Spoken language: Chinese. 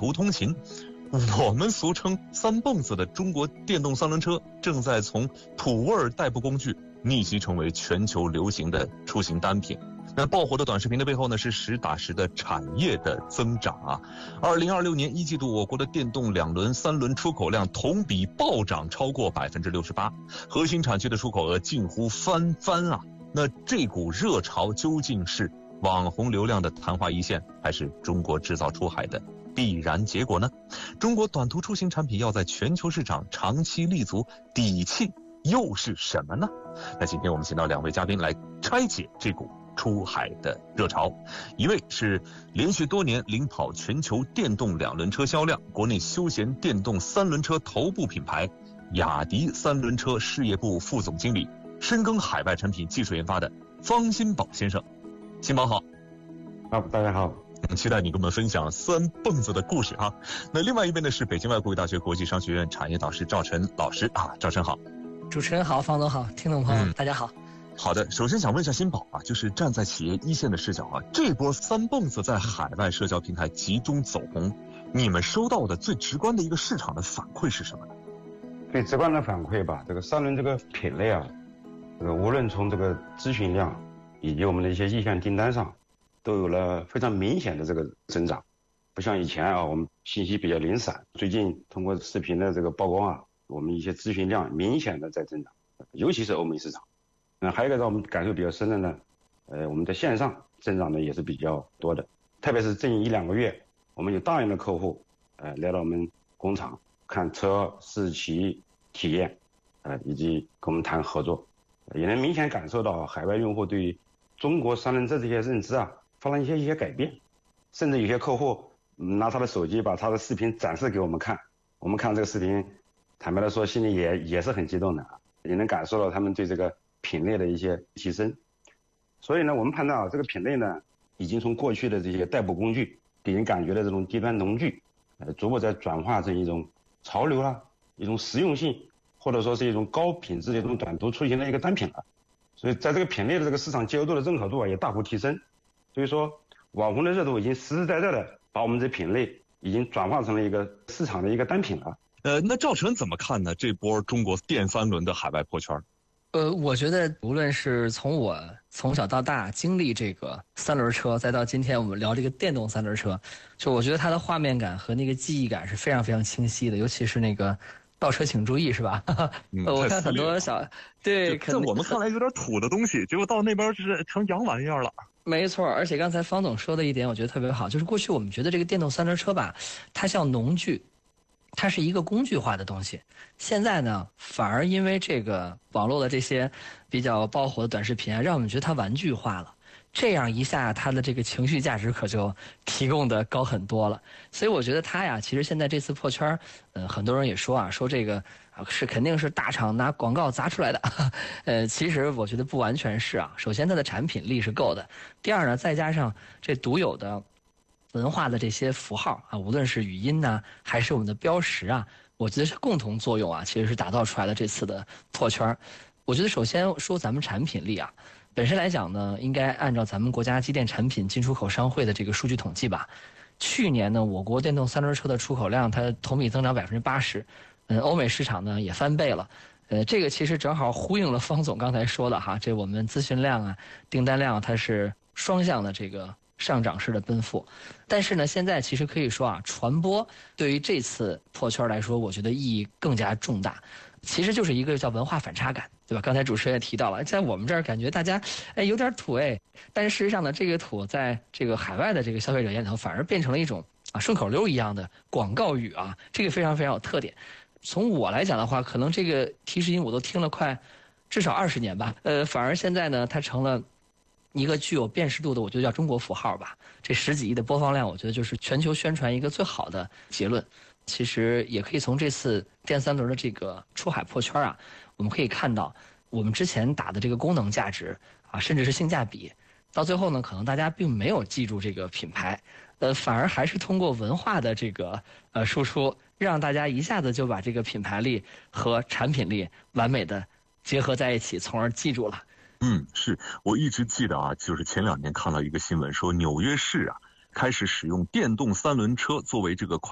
途通勤。我们俗称三蹦子的中国电动三轮车正在从土味代步工具逆袭成为全球流行的出行单品。那爆火的短视频的背后呢，是实打实的产业的增长啊。2026年一季度，我国的电动两轮、三轮出口量同比暴涨超过68%，核心产区的出口额近乎翻番啊。那这股热潮究竟是网红流量的昙花一现，还是中国制造出海的必然结果呢？中国短途出行产品要在全球市场长期立足，底气又是什么呢？那今天我们请到两位嘉宾来拆解这股出海的热潮。一位是连续多年领跑全球电动两轮车销量，国内休闲电动三轮车头部品牌雅迪三轮车事业部副总经理，深耕海外产品技术研发的方新宝先生。新宝好。 大家好。 期待你跟我们分享三蹦子的故事啊。那另外一边呢是北京外国语大学国际商学院产业导师赵晨老师啊，赵晨好。 主持人好，方总好，听众朋友大家好。 好的，首先想问一下新宝啊，就是站在企业一线的视角啊，这波三蹦子在海外社交平台集中走红，你们收到的最直观的一个市场的反馈是什么呢？ 最直观的反馈吧，这个三轮这个品类啊，这个无论从这个咨询量以及我们的一些意向订单上，都有了非常明显的这个增长。不像以前啊，我们信息比较零散，最近通过视频的这个曝光啊，我们一些咨询量明显的在增长，尤其是欧美市场。还有一个让我们感受比较深的呢，我们在线上增长的也是比较多的，特别是近1-2个月，我们有大量的客户来到我们工厂看车、试骑、体验，以及跟我们谈合作，也能明显感受到海外用户对中国三轮车这些认知啊发生一些改变，甚至有些客户拿他的手机把他的视频展示给我们看，我们看这个视频，坦白的说心里也是很激动的，也能感受到他们对这个品类的一些提升。所以呢，我们判断啊，这个品类呢已经从过去的这些代步工具给人感觉的这种低端农具，逐步在转化成一种潮流啦，一种实用性，或者说是一种高品质的一种短途出行的一个单品了。所以在这个品类的这个市场接受度的认可度啊也大幅提升。所以说网红的热度已经实实在在的把我们这品类已经转化成了一个市场的一个单品了。 那赵晨怎么看呢？这波中国电三轮的海外破圈？ 我觉得无论是从我从小到大经历这个三轮车，再到今天我们聊这个电动三轮车，就我觉得它的画面感和那个记忆感是非常非常清晰的，尤其是那个倒车请注意，是吧？我看很多对， 在我们看来有点土的东西，结果到那边就是成洋玩意儿了。 没错，而且刚才方总说的一点我觉得特别好，就是过去我们觉得这个电动三轮车吧，它像农具，它是一个工具化的东西。现在呢，反而因为这个网络的这些比较爆火的短视频啊，让我们觉得它玩具化了。这样一下，它的这个情绪价值可就提供的高很多了。所以我觉得它呀，其实现在这次破圈，很多人也说啊，说这个是肯定是大厂拿广告砸出来的。其实我觉得不完全是啊。首先，它的产品力是够的。第二呢，再加上这独有的文化的这些符号啊，无论是语音呢，还是我们的标识啊，我觉得是共同作用啊，其实是打造出来的这次的破圈。我觉得首先说咱们产品力啊。本身来讲呢，应该按照咱们国家机电产品进出口商会的这个数据统计吧，去年呢，我国电动三轮车的出口量它同比增长80%，欧美市场呢也翻倍了，这个其实正好呼应了方总刚才说的哈，这我们咨询量啊、订单量它是双向的这个上涨式的奔赴。但是呢，现在其实可以说啊，传播对于这次破圈来说，我觉得意义更加重大。其实就是一个叫文化反差感，对吧？刚才主持人也提到了，在我们这儿感觉大家有点土但是事实上呢，这个土在这个海外的这个消费者眼里头反而变成了一种顺口溜一样的广告语啊，这个非常非常有特点。从我来讲的话，可能这个提示音我都听了快至少20年吧，反而现在呢，它成了一个具有辨识度的，我觉得叫中国符号吧。这10几亿的播放量，我觉得就是全球宣传一个最好的结论。其实也可以从这次电三轮的这个出海破圈啊，我们可以看到我们之前打的这个功能价值啊，甚至是性价比，到最后呢，可能大家并没有记住这个品牌，反而还是通过文化的这个输出，让大家一下子就把这个品牌力和产品力完美的结合在一起，从而记住了。 是我一直记得啊，就是前2年看到一个新闻说，纽约市啊开始使用电动三轮车作为这个